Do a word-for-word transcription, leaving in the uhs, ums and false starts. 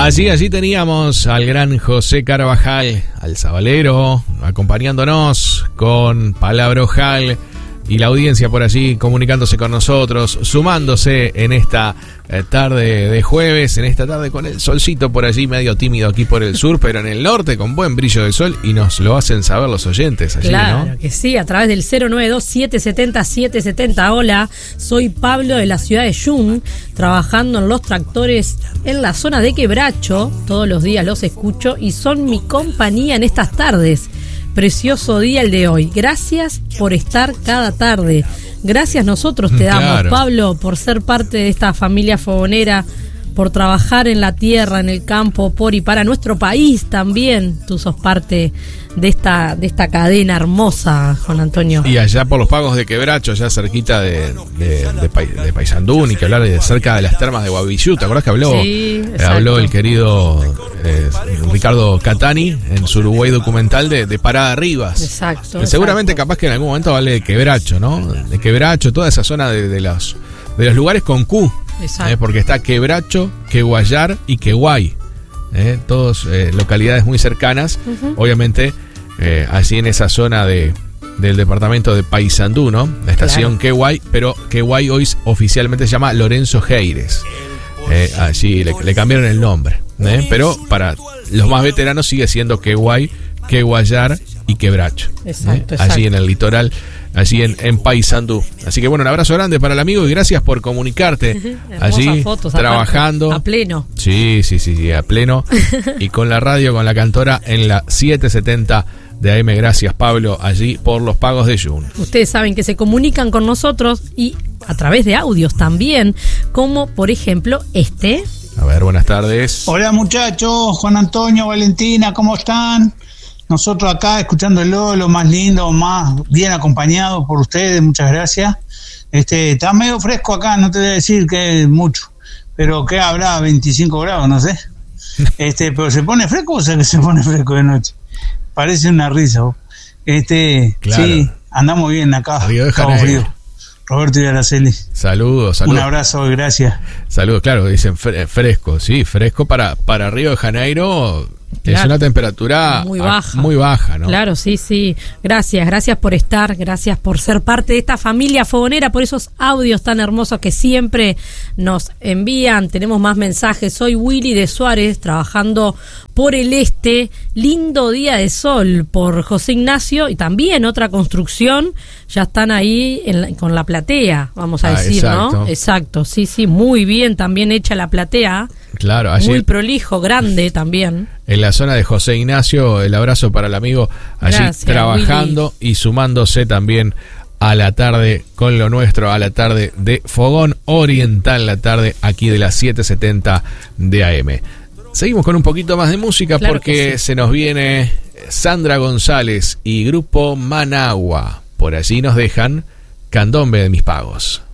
Allí, allí teníamos al gran José Carvajal, al sabalero, acompañándonos con Palabra Ojal y la audiencia por allí comunicándose con nosotros, sumándose en esta eh, tarde de jueves, en esta tarde con el solcito por allí medio tímido aquí por el sur, pero en el norte con buen brillo de sol, y nos lo hacen saber los oyentes allí, claro, ¿no? Que sí, a través del cero nueve dos, siete siete cero, siete siete cero. Hola, soy Pablo de la ciudad de Jun, trabajando en los tractores en la zona de Quebracho. Todos los días los escucho y son mi compañía en estas tardes. Precioso día el de hoy. Gracias por estar cada tarde. Gracias nosotros te damos, claro, Pablo, por ser parte de esta familia fogonera, por trabajar en la tierra, en el campo, por y para nuestro país también. Tú sos parte de esta de esta cadena hermosa, Juan Antonio. Y allá por los pagos de Quebracho, allá cerquita de, de, de, Pay, de Paysandú, ni que hablar de cerca de las termas de Guavillú. ¿Te acordás que habló, sí, eh, habló el querido eh, Ricardo Catani en su Uruguay documental de, de Parada Rivas? Exacto. Que seguramente exacto. capaz que en algún momento hable de Quebracho, ¿no? De Quebracho, toda esa zona de, de, los, de los lugares con Q. Eh, porque está Quebracho, Queguayar y Queguay, eh, todos eh, localidades muy cercanas, uh-huh. Obviamente eh, allí en esa zona de del departamento de Paysandú, ¿no? La estación claro. Queguay, pero Queguay hoy oficialmente se llama Lorenzo Geires. Eh, allí le, le cambiaron el nombre, eh, pero para los más veteranos sigue siendo Queguay, Queguayar y Quebracho. Exacto, eh, exacto. Allí en el litoral, allí en, en Paysandú. Así que bueno, un abrazo grande para el amigo y gracias por comunicarte. Allí fotos, trabajando. A pleno. Sí, sí, sí, sí, a pleno. Y con la radio, con la cantora en la setecientos setenta de A M. Gracias, Pablo, allí por los pagos de Jun. Ustedes saben que se comunican con nosotros y a través de audios también, como por ejemplo este. A ver, buenas tardes. Hola muchachos, Juan Antonio, Valentina, ¿cómo están? Nosotros acá escuchándolo, lo más lindo, más bien acompañado por ustedes, muchas gracias. Este, está medio fresco acá, no te voy a decir que es mucho, pero que habrá veinticinco grados, no sé. Este, pero se pone fresco, o sea que se pone fresco de noche. Parece una risa. Este, claro. Sí, andamos bien acá. Río de Janeiro. Roberto y Araceli. Saludos, saludos. Un abrazo y gracias. Saludos, claro, dicen fresco, sí, fresco para, para Río de Janeiro. Claro. Es una temperatura muy baja. Muy baja, ¿no? Claro, sí, sí. Gracias, gracias por estar, gracias por ser parte de esta familia fogonera, por esos audios tan hermosos que siempre nos envían. Tenemos más mensajes. Soy Willy de Suárez, trabajando por el este. Lindo día de sol por José Ignacio y también otra construcción. Ya están ahí en la, con la platea, vamos a ah, decir, exacto. ¿no? Exacto, sí, sí, muy bien también hecha la platea. Claro, allí, muy prolijo, grande también. En la zona de José Ignacio, el abrazo para el amigo allí. Gracias, trabajando Willy. Y sumándose también a la tarde con lo nuestro, a la tarde de Fogón Oriental, la tarde aquí de las setecientos setenta de A M. Seguimos con un poquito más de música, claro, porque sí. Se nos viene Sandra González y Grupo Managua. Por allí nos dejan Candombe de mis pagos.